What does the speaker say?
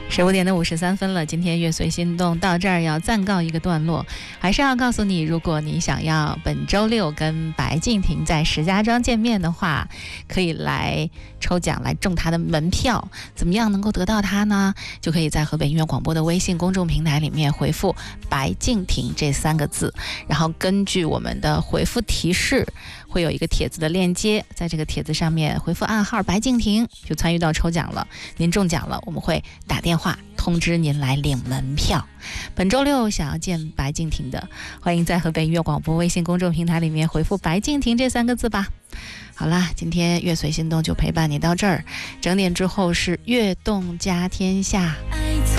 15:53了，今天乐随心动到这儿要暂告一个段落，还是要告诉你，如果你想要本周六跟白敬亭在石家庄见面的话，可以来抽奖来中他的门票。怎么样能够得到它呢？就可以在河北音乐广播的微信公众平台里面回复白敬亭这3个字，然后根据我们的回复提示会有一个帖子的链接，在这个帖子上面回复暗号白敬亭，就参与到抽奖了。您中奖了，我们会打电话通知您来领门票。本周六想要见白敬亭的，欢迎在河北音乐广播微信公众平台里面回复白敬亭这3个字吧。好啦，今天乐随心动就陪伴你到这儿，整点之后是乐动家天下。